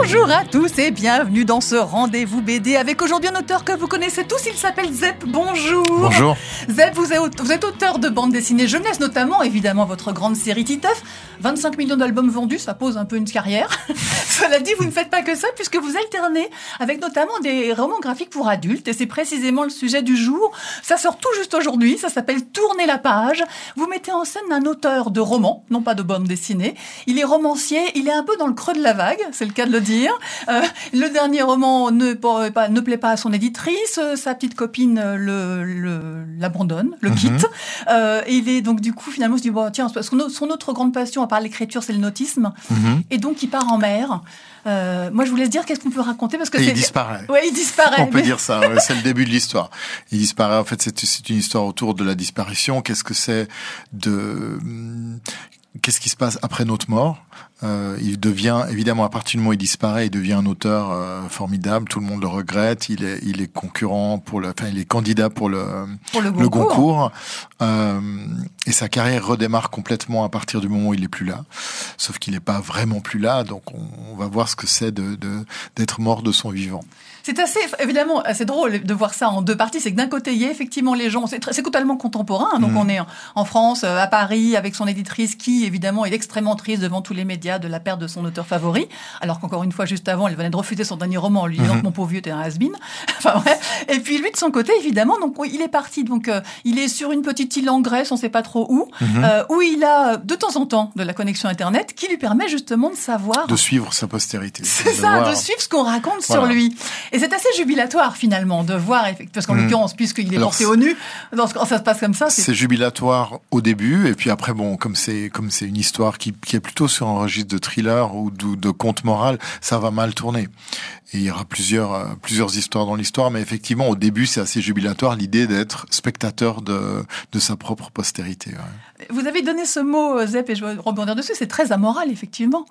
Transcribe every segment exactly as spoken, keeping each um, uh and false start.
Bonjour à tous et bienvenue dans ce rendez-vous B D avec aujourd'hui un auteur que vous connaissez tous, il s'appelle Zep. Bonjour. Bonjour. Zep, vous êtes, vous êtes auteur de bande dessinée jeunesse, notamment évidemment votre grande série Titeuf. vingt-cinq millions d'albums vendus, ça pose un peu une carrière. Cela dit, vous ne faites pas que ça puisque vous alternez avec notamment des romans graphiques pour adultes et c'est précisément le sujet du jour. Ça sort tout juste aujourd'hui, ça s'appelle Tournez la page. Vous mettez en scène un auteur de romans, non pas de bande dessinée. Il est romancier, il est un peu dans le creux de la vague, c'est le cas de le dire. Euh, le dernier roman ne, pas, ne plaît pas à son éditrice, sa petite copine le, le, l'abandonne, le quitte. Mm-hmm. Euh, et il est donc du coup finalement, il se dit bon tiens, son, son autre grande passion à part l'écriture, c'est le nautisme. Mm-hmm. Et donc il part en mer. Euh, moi, je vous laisse dire qu'est-ce qu'on peut raconter parce que et c'est... il disparaît. Ouais, il disparaît. On peut mais... dire ça. Ouais, c'est le début de l'histoire. Il disparaît. En fait, c'est, c'est une histoire autour de la disparition. Qu'est-ce que c'est de Qu'est-ce qui se passe après notre mort? Euh, il devient, évidemment, à partir du moment où il disparaît, il devient un auteur euh, formidable. Tout le monde le regrette. Il est, il est concurrent pour le, enfin, il est candidat pour le, pour le, le Goncourt. Euh, et sa carrière redémarre complètement à partir du moment où il n'est plus là. Sauf qu'il n'est pas vraiment plus là. Donc, on, on va voir ce que c'est de, de, d'être mort de son vivant. C'est assez, évidemment, assez drôle de voir ça en deux parties. C'est que d'un côté, il y a effectivement les gens, c'est, très, c'est totalement contemporain. Hein, donc, mmh. on est en, en France, à Paris, avec son éditrice qui, évidemment, est extrêmement triste devant tous les médias de la perte de son auteur favori. Alors qu'encore une fois, juste avant, elle venait de refuser son dernier roman en lui disant mmh. que mon pauvre vieux était un has-been. Enfin, ouais. Et puis, lui, de son côté, évidemment, donc, il est parti. Donc, euh, il est sur une petite île en Grèce, on ne sait pas trop où, mmh. euh, où il a, de temps en temps, de la connexion Internet qui lui permet justement de savoir. De suivre sa postérité. C'est ça, voir... de suivre ce qu'on raconte voilà. sur lui. Et c'est assez jubilatoire, finalement, de voir, parce qu'en mmh. l'occurrence, puisqu'il est Alors, porté au nu, quand ça se passe comme ça, c'est... C'est jubilatoire au début, et puis après, bon, comme c'est, comme c'est une histoire qui, qui est plutôt sur un registre de thriller ou de, de conte moral, ça va mal tourner. Et il y aura plusieurs, euh, plusieurs histoires dans l'histoire, mais effectivement, au début, c'est assez jubilatoire, l'idée d'être spectateur de, de sa propre postérité. Ouais. Vous avez donné ce mot, Zep, et je vais rebondir dessus, c'est très amoral, effectivement.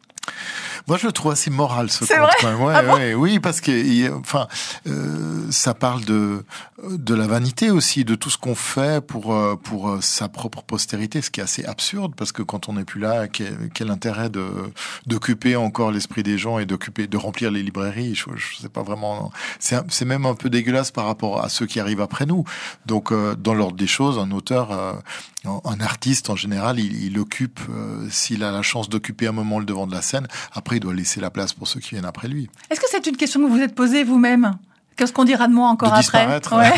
Moi, je le trouve assez moral, ce c'est conte. Vrai Ouais, ah bon ouais, oui, parce que, enfin, euh, ça parle de de la vanité aussi, de tout ce qu'on fait pour pour sa propre postérité, ce qui est assez absurde, parce que quand on n'est plus là, quel, quel intérêt de d'occuper encore l'esprit des gens et d'occuper, de remplir les librairies. Je, je sais pas vraiment. C'est c'est même un peu dégueulasse par rapport à ceux qui arrivent après nous. Donc, euh, dans l'ordre des choses, un auteur, euh, un artiste en général, il, il occupe, euh, s'il a la chance d'occuper un moment le devant de la scène. Après, il doit laisser la place pour ceux qui viennent après lui. Est-ce que c'est une question que vous vous êtes posée vous-même ? Qu'est-ce qu'on dira de moi encore de après ? Disparaître. Ouais.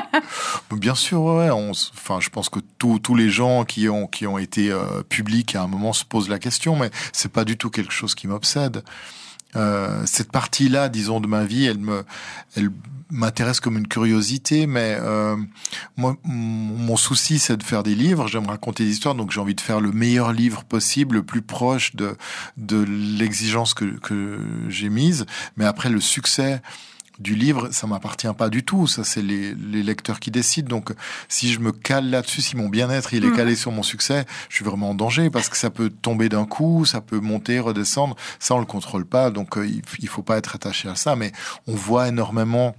Bien sûr, ouais. On, enfin, je pense que tous tous les gens qui ont qui ont été euh, publics à un moment se posent la question, mais c'est pas du tout quelque chose qui m'obsède. Euh, cette partie-là, disons, de ma vie, elle me, elle m'intéresse comme une curiosité, mais euh, moi, mon souci, c'est de faire des livres. J'aime raconter des histoires, donc j'ai envie de faire le meilleur livre possible, le plus proche de de l'exigence que que j'ai mise. Mais après, le succès du livre, ça m'appartient pas du tout. Ça, c'est les, les lecteurs qui décident. Donc, si je me cale là-dessus, si mon bien-être il est calé sur mon succès, je suis vraiment en danger parce que ça peut tomber d'un coup, ça peut monter, redescendre. Ça, on le contrôle pas. Donc, euh, il, il faut pas être attaché à ça. Mais on voit énormément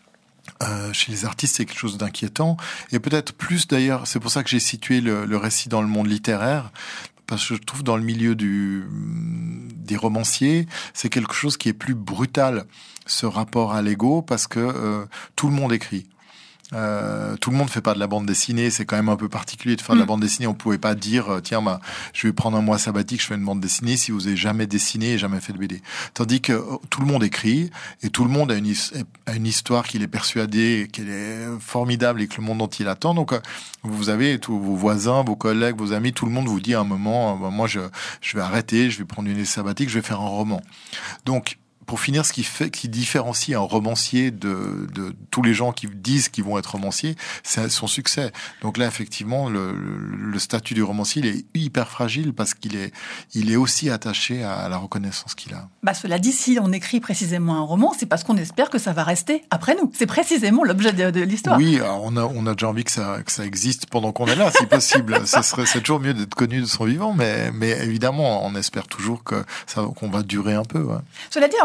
euh, chez les artistes, c'est quelque chose d'inquiétant. Et peut-être plus d'ailleurs, c'est pour ça que j'ai situé le, le récit dans le monde littéraire. Parce que je trouve dans le milieu du, des romanciers, c'est quelque chose qui est plus brutal, ce rapport à l'ego, parce que euh, tout le monde écrit. Euh, tout le monde fait pas de la bande dessinée, c'est quand même un peu particulier de faire mmh. de la bande dessinée. On pouvait pas dire tiens bah je vais prendre un mois sabbatique, je fais une bande dessinée si vous avez jamais dessiné et jamais fait de B D. Tandis que euh, tout le monde écrit et tout le monde a une, a une histoire qu'il est persuadé qu'elle est formidable et que le monde entier l'attend. Donc euh, vous avez tous vos voisins, vos collègues, vos amis, tout le monde vous dit à un moment euh, bah, moi je je vais arrêter, je vais prendre une année sabbatique, je vais faire un roman. Donc pour finir, ce qui fait, qui différencie un romancier de, de tous les gens qui disent qu'ils vont être romanciers, c'est son succès. Donc là, effectivement, le, le statut du romancier, il est hyper fragile parce qu'il est, il est aussi attaché à la reconnaissance qu'il a. Bah, cela dit, si on écrit précisément un roman, c'est parce qu'on espère que ça va rester après nous. C'est précisément l'objet de, de l'histoire. Oui, alors on a, on a déjà envie que ça, que ça existe pendant qu'on est là, si possible. Ça serait, c'est toujours mieux d'être connu de son vivant, mais, mais évidemment, on espère toujours que ça, qu'on va durer un peu. Ouais. Cela dit, alors,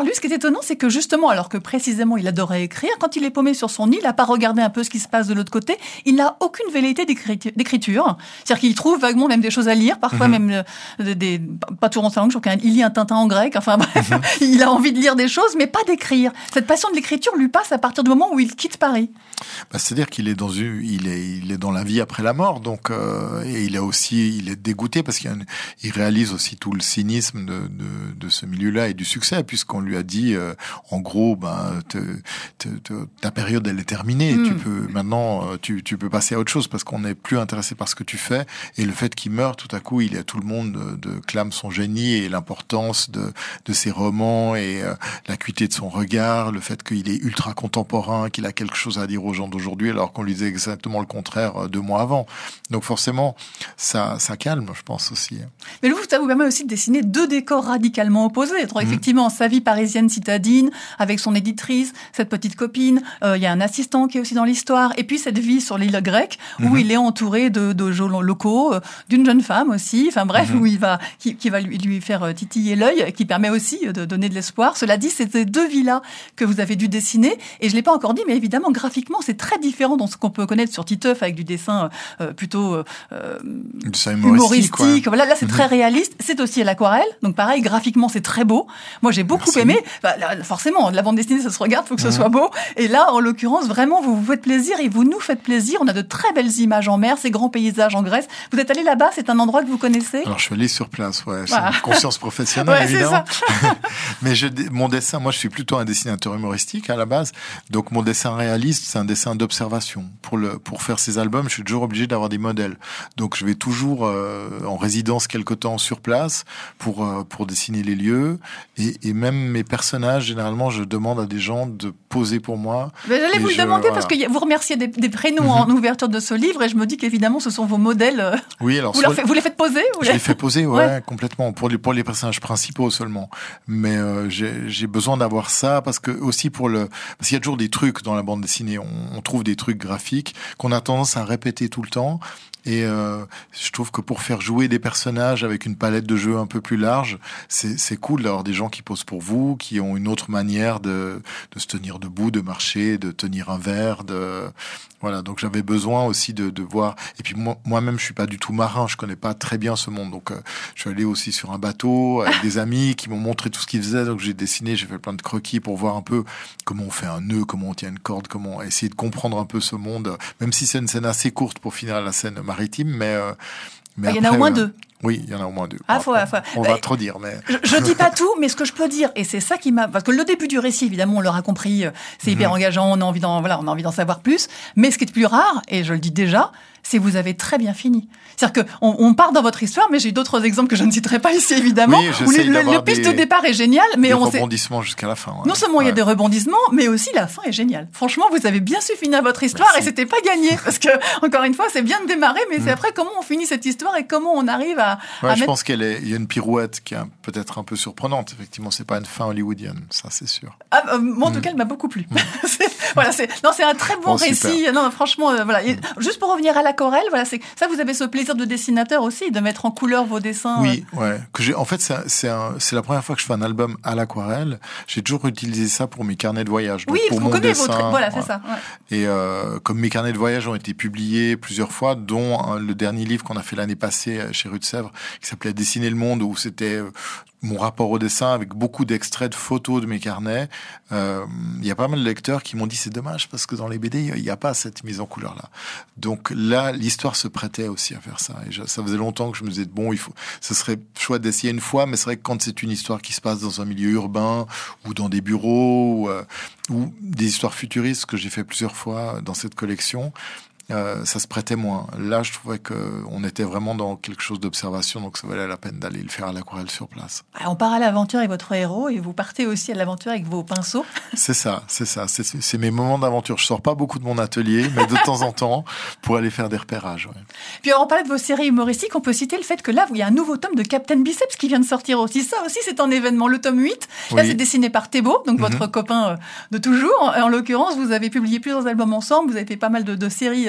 lui, ce qui est étonnant, c'est que justement, alors que précisément il adorait écrire, quand il est paumé sur son île, il n'a pas regardé un peu ce qui se passe de l'autre côté, il n'a aucune velléité d'écriture. C'est-à-dire qu'il trouve vaguement même des choses à lire, parfois mm-hmm. même euh, des, pas toujours en sa langue, je crois qu'il lit un Tintin en grec, enfin bref, mm-hmm. il a envie de lire des choses, mais pas d'écrire. Cette passion de l'écriture lui passe à partir du moment où il quitte Paris. Bah, c'est-à-dire qu'il est dans une, il est, il est dans la vie après la mort, donc euh, et il a aussi, il est dégoûté parce qu'il y a une, il réalise aussi tout le cynisme de, de, de ce milieu-là et du succès, puisqu'on lui a dit, euh, en gros, ben, te, te, te, ta période elle est terminée, mm. tu peux maintenant, tu, tu peux passer à autre chose parce qu'on n'est plus intéressé par ce que tu fais. Et le fait qu'il meure, tout à coup, il y a tout le monde de, de clame son génie et l'importance de, de ses romans et euh, l'acuité de son regard, le fait qu'il est ultra contemporain, qu'il a quelque chose à dire aux gens d'aujourd'hui, alors qu'on lui disait exactement le contraire deux mois avant. Donc forcément, ça, ça calme, je pense aussi. Mais vous, ça vous permet aussi de dessiner deux décors radicalement opposés. Mmh. Effectivement, sa vie parisienne citadine, avec son éditrice, cette petite copine, euh, il y a un assistant qui est aussi dans l'histoire, et puis cette vie sur l'île grecque, où mmh. il est entouré de, de gens locaux, euh, d'une jeune femme aussi, enfin bref, mmh. où il va, qui, qui va lui, lui faire titiller l'œil, qui permet aussi de donner de l'espoir. Cela dit, c'est ces deux vies-là que vous avez dû dessiner, et je l'ai pas encore dit, mais évidemment, graphiquement, c'est très différent dans ce qu'on peut connaître sur Titeuf, avec du dessin euh, plutôt euh, dessin humoristique. humoristique. Ouais. Là, là, c'est mmh. très réaliste. C'est aussi à l'aquarelle, donc pareil, graphiquement, c'est très beau. Moi, j'ai beaucoup Merci. aimé. Enfin, là, forcément, la bande dessinée, ça se regarde, faut que mmh. ce soit beau. Et là, en l'occurrence, vraiment, vous vous faites plaisir et vous nous faites plaisir. On a de très belles images en mer, ces grands paysages en Grèce. Vous êtes allé là-bas, c'est un endroit que vous connaissez? Alors, je suis allé sur place, ouais. C'est voilà. une conscience professionnelle, ouais, évidemment. Mais je, mon dessin, moi, je suis plutôt un dessinateur humoristique à la base. Donc, mon dessin réaliste, c'est un dessin d'observation. Pour le, pour faire ces albums, je suis toujours obligé d'avoir des modèles. Donc, je vais toujours euh, en résidence quelque temps sur place pour euh, pour dessiner les lieux et, et même mes personnages. Généralement, je demande à des gens de poser pour moi. Mais j'allais vous le je, demander voilà. parce que vous remerciez des, des prénoms mm-hmm. en ouverture de ce livre et je me dis qu'évidemment, ce sont vos modèles. Oui, alors vous, leur fait, vous les faites poser? Vous je les... les fais poser, ouais, ouais, complètement pour les pour les personnages principaux seulement. Mais euh, j'ai j'ai besoin d'avoir ça parce que aussi pour le parce qu'il y a toujours des trucs dans la bande dessinée. On, on trouve des trucs graphiques qu'on a tendance à répéter tout le temps. Et euh, je trouve que pour faire jouer des personnages avec une palette de jeux un peu plus large, c'est, c'est cool d'avoir des gens qui posent pour vous, qui ont une autre manière de, de se tenir debout, de marcher, de tenir un verre, de voilà. Donc j'avais besoin aussi de, de voir. Et puis moi, moi-même, je suis pas du tout marin, je connais pas très bien ce monde. Donc euh, je suis allé aussi sur un bateau avec des amis qui m'ont montré tout ce qu'ils faisaient. Donc j'ai dessiné, j'ai fait plein de croquis pour voir un peu comment on fait un nœud, comment on tient une corde, comment essayer de comprendre un peu ce monde. Même si c'est une scène assez courte pour finir la scène maritime, mais, euh, mais il après, y en a au moins euh, deux. Oui, il y en a au moins deux. Ah, faut, après, faut, on bah, va trop dire, mais je, je dis pas tout, mais ce que je peux dire, et c'est ça qui m'a, parce que le début du récit, évidemment, on l'aura compris, c'est hyper mmh. engageant, on a envie d'en, voilà, on a envie d'en savoir plus. Mais ce qui est plus rare, et je le dis déjà, c'est que vous avez très bien fini. C'est-à-dire que on, on part dans votre histoire, mais j'ai d'autres exemples que je ne citerai pas ici, évidemment. Oui, où le, le, le piste des, de départ est génial, mais des on rebondissements jusqu'à la fin. Ouais. Non seulement il ouais. y a des rebondissements, mais aussi la fin est géniale. Franchement, vous avez bien su finir votre histoire. Merci. Et c'était pas gagné, parce que encore une fois, c'est bien de démarrer, mais mmh. c'est après comment on finit cette histoire et comment on arrive à. Ouais, à je mettre... pense qu'elle est. Il y a une pirouette qui est peut-être un peu surprenante. Effectivement, c'est pas une fin hollywoodienne, ça c'est sûr. Ah, euh, moi, en mmh. tout cas, elle m'a beaucoup plu. Mmh. c'est, voilà, c'est non, c'est un très bon, bon récit. Super. Non, franchement, euh, voilà. Et juste pour revenir à l'aquarelle, voilà, c'est ça, vous avez ce plaisir de dessinateur aussi, de mettre en couleur vos dessins. Oui, euh... ouais. Que j'ai. En fait, c'est c'est, un, c'est la première fois que je fais un album à l'aquarelle. J'ai toujours utilisé ça pour mes carnets de voyage. Donc oui, pour vous mon connaissez dessin, votre. Voilà, ouais. c'est ça. Ouais. Et euh, comme mes carnets de voyage ont été publiés plusieurs fois, dont hein, le dernier livre qu'on a fait l'année passée chez Rue de Sèvres, qui s'appelait Dessiner le monde, où c'était euh, mon rapport au dessin avec beaucoup d'extraits de photos de mes carnets. Il euh, y a pas mal de lecteurs qui m'ont dit c'est dommage parce que dans les B D il n'y a pas cette mise en couleur là. Donc là l'histoire se prêtait aussi à faire ça. Et je, ça faisait longtemps que je me disais bon il faut, ce serait chouette d'essayer une fois, mais c'est vrai que quand c'est une histoire qui se passe dans un milieu urbain ou dans des bureaux ou, euh, ou des histoires futuristes que j'ai fait plusieurs fois dans cette collection. Euh, ça se prêtait moins. Là, je trouvais qu'on était vraiment dans quelque chose d'observation, donc ça valait la peine d'aller le faire à l'aquarelle sur place. On part à l'aventure avec votre héros et vous partez aussi à l'aventure avec vos pinceaux. C'est ça, c'est ça. C'est, c'est mes moments d'aventure. Je sors pas beaucoup de mon atelier, mais de temps en temps, pour aller faire des repérages. Ouais. Puis alors, on parlait de vos séries humoristiques, on peut citer le fait que là, il y a un nouveau tome de Captain Biceps qui vient de sortir aussi. Ça aussi, c'est un événement. Le tome huit, là, oui. c'est dessiné par Thébault, donc mm-hmm. votre copain de toujours. En l'occurrence, vous avez publié plusieurs albums ensemble, vous avez fait pas mal de, de séries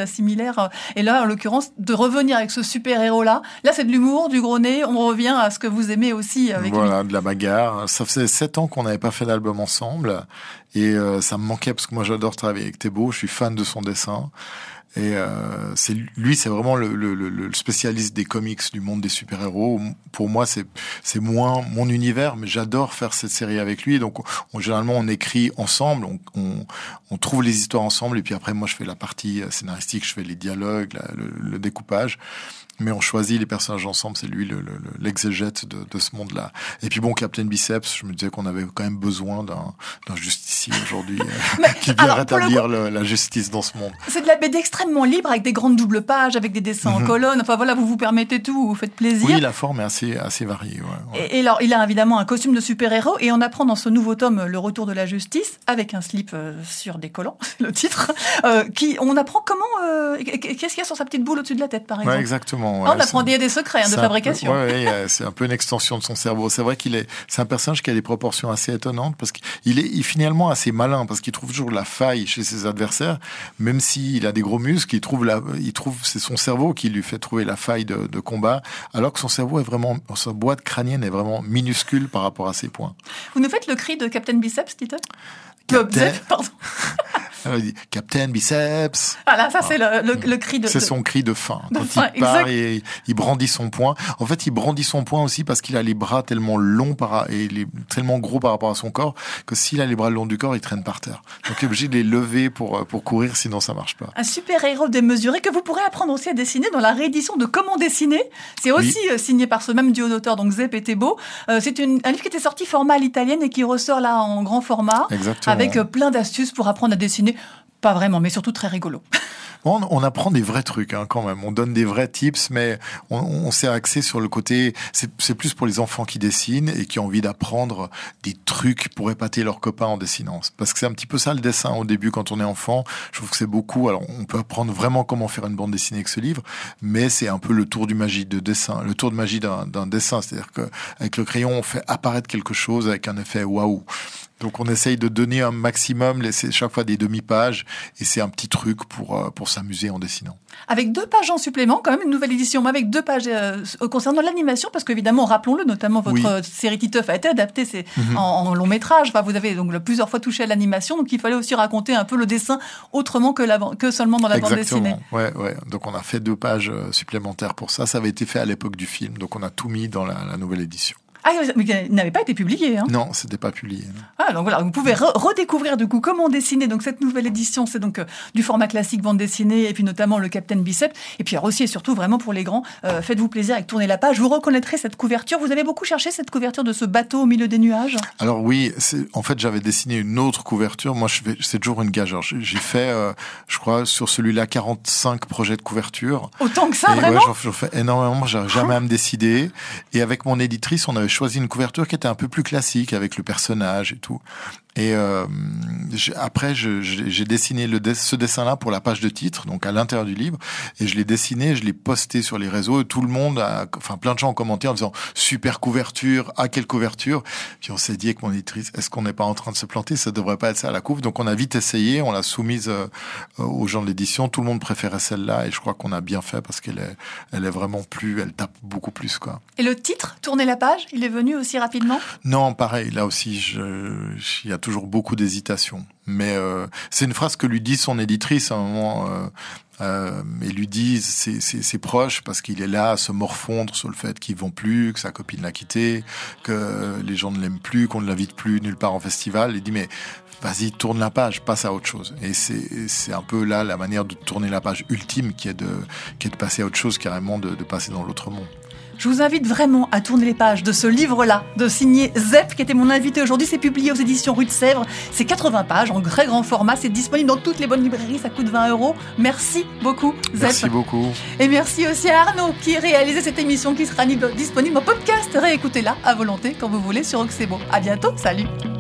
similaire. Et là, en l'occurrence, de revenir avec ce super-héros-là. Là, c'est de l'humour, du gros nez. On revient à ce que vous aimez aussi avec voilà, lui. de la bagarre. Ça faisait sept ans qu'on n'avait pas fait d'album ensemble. Et euh, ça me manquait parce que moi, j'adore travailler avec Thébault. Je suis fan de son dessin. Et euh, c'est lui, c'est vraiment le, le, le spécialiste des comics du monde des super-héros. Pour moi, c'est c'est moins mon univers, mais j'adore faire cette série avec lui. Donc, on, généralement, on écrit ensemble, on, on, on trouve les histoires ensemble, et puis après, moi, je fais la partie scénaristique, je fais les dialogues, la, le, le découpage. Mais on choisit les personnages ensemble, c'est lui le, le, l'exégète de, de ce monde-là. Et puis bon, Captain Biceps, je me disais qu'on avait quand même besoin d'un, d'un justicier aujourd'hui euh, qui vient alors, rétablir le, la justice dans ce monde. C'est de la B D extrêmement libre, avec des grandes doubles pages, avec des dessins mm-hmm. en colonne. Enfin voilà, vous vous permettez tout, vous faites plaisir. Oui, la forme est assez, assez variée. Ouais, ouais. Et, et alors, il a évidemment un costume de super-héros, et on apprend dans ce nouveau tome Le Retour de la Justice, avec un slip euh, sur des collants, c'est le titre, euh, qui, on apprend comment, euh, qu'est-ce qu'il y a sur sa petite boule au-dessus de la tête, par exemple. Ouais, exactement. Ouais, oh, on apprend des, des secrets hein, de fabrication. Oui, ouais, c'est un peu une extension de son cerveau. C'est vrai qu'il est, c'est un personnage qui a des proportions assez étonnantes parce qu'il est il, finalement assez malin parce qu'il trouve toujours la faille chez ses adversaires, même s'il a des gros muscles, il trouve la, il trouve, c'est son cerveau qui lui fait trouver la faille de, de combat, alors que son cerveau est vraiment, sa boîte crânienne est vraiment minuscule par rapport à ses points. Vous nous faites le cri de Captain Biceps, Tito? Captain... Pardon. Alors, il dit Captain Biceps. Voilà, ça c'est le, le, le cri de. C'est son cri de faim. De Quand faim, il part exact. et il brandit son poing. En fait, il brandit son poing aussi parce qu'il a les bras tellement longs par, et les, tellement gros par rapport à son corps que s'il a les bras le long du corps, il traîne par terre. Donc il est obligé de les lever pour pour courir, sinon ça marche pas. Un super héros démesuré que vous pourrez apprendre aussi à dessiner dans la réédition de Comment dessiner. C'est aussi oui. signé par ce même duo d'auteurs, donc Zep et Thébault. Euh, c'est une, un livre qui était sorti format à l'italienne et qui ressort là en grand format. Exactement. Avec plein d'astuces pour apprendre à dessiner. Pas vraiment, mais surtout très rigolo. On, on apprend des vrais trucs hein, quand même. On donne des vrais tips, mais on, on s'est axé sur le côté. C'est, c'est plus pour les enfants qui dessinent et qui ont envie d'apprendre des trucs pour épater leurs copains en dessinant. Parce que c'est un petit peu ça le dessin au début quand on est enfant. Je trouve que c'est beaucoup. Alors on peut apprendre vraiment comment faire une bande dessinée avec ce livre, mais c'est un peu le tour du magie de dessin, le tour de magie d'un, d'un dessin. C'est-à-dire que avec le crayon, on fait apparaître quelque chose avec un effet waouh. Donc on essaye de donner un maximum, laisser chaque fois des demi-pages, et c'est un petit truc pour pour s'amuser en dessinant. Avec deux pages en supplément, quand même une nouvelle édition, mais avec deux pages euh, concernant l'animation, parce qu'évidemment, rappelons-le, notamment votre oui. série Titeuf a été adaptée c'est mm-hmm. en, en long métrage. Enfin, vous avez donc plusieurs fois touché à l'animation, donc il fallait aussi raconter un peu le dessin autrement que, la, que seulement dans la Exactement. bande dessinée. Ouais, ouais. Donc on a fait deux pages supplémentaires pour ça. Ça avait été fait à l'époque du film, donc on a tout mis dans la, la nouvelle édition. Ah, mais il n'avait pas été publié, hein. Non, c'était pas publié. Non. Ah, donc voilà, vous pouvez re- redécouvrir du coup comment dessiner. Donc cette nouvelle édition, c'est donc euh, du format classique bande dessinée et puis notamment le Captain Biceps. Et puis alors aussi et surtout vraiment pour les grands, euh, faites-vous plaisir avec Tournez la page. Vous reconnaîtrez cette couverture. Vous avez beaucoup cherché cette couverture de ce bateau au milieu des nuages. Alors oui, c'est, en fait j'avais dessiné une autre couverture. Moi, je fais, c'est toujours une gage. Alors, j'ai, j'ai fait, euh, je crois, sur celui-là quarante-cinq projets de couverture. Autant que ça, et vraiment. Ouais, j'en, j'en fais énormément. J'arrive jamais à me décider. Et avec mon éditrice, on avait choisi une couverture qui était un peu plus classique avec le personnage et tout. Et euh, j'ai, après, je, j'ai, j'ai dessiné le, ce dessin-là pour la page de titre, donc à l'intérieur du livre, et je l'ai dessiné, je l'ai posté sur les réseaux, et tout le monde, a, enfin plein de gens ont commenté en disant super couverture, ah quelle couverture. Puis on s'est dit avec mon éditrice, est-ce qu'on n'est pas en train de se planter? Ça devrait pas être ça à la couve. Donc on a vite essayé, on l'a soumise euh, aux gens de l'édition. Tout le monde préférait celle-là, et je crois qu'on a bien fait parce qu'elle est, elle est vraiment plus, elle tape beaucoup plus quoi. Et le titre, Tournez la page, il est venu aussi rapidement? Non, pareil. Là aussi, je, il y a toujours beaucoup d'hésitation. Mais euh, c'est une phrase que lui dit son éditrice à un moment. Euh, euh, et lui dit ses, ses, ses proches parce qu'il est là à se morfondre sur le fait qu'il ne vend plus, que sa copine l'a quitté, que les gens ne l'aiment plus, qu'on ne l'invite plus nulle part en festival. Il dit mais vas-y, tourne la page, passe à autre chose. Et c'est, c'est un peu là la manière de tourner la page ultime qui est de, qui est de passer à autre chose, carrément de, de passer dans l'autre monde. Je vous invite vraiment à tourner les pages de ce livre-là, de signer Zep, qui était mon invité aujourd'hui. C'est publié aux éditions Rue de Sèvres. C'est quatre-vingts pages en très grand format. C'est disponible dans toutes les bonnes librairies. Ça coûte vingt euros. Merci beaucoup, Zep. Merci beaucoup. Et merci aussi à Arnaud qui a réalisé cette émission qui sera disponible en podcast. Réécoutez-la à volonté quand vous voulez sur Oxébo. À bientôt. Salut.